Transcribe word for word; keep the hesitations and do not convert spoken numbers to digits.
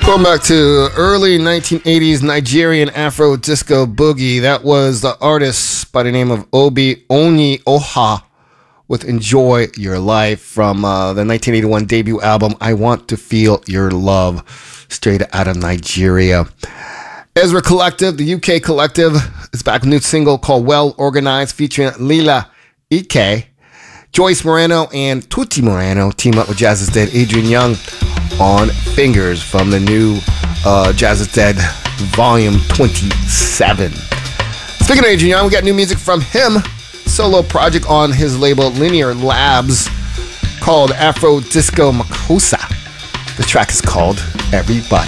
Going back to early nineteen eighties Nigerian Afro disco boogie. That was the artist by the name of Obi Oni Oha with Enjoy Your Life from uh, the nineteen eighty-one debut album I Want to Feel Your Love, straight out of Nigeria. Ezra Collective, the U K collective, is back with a new single called Well Organized featuring Lila Ike. Joyce Moreno and Tutti Moreno team up with Jazz is Dead Adrian Young on Fingers from the new uh, Jazz is Dead Volume twenty-seven. Speaking of Adrian Young, we got new music from him. Solo project on his label Linear Labs called Afro Disco Makosa. The track is called Everybody.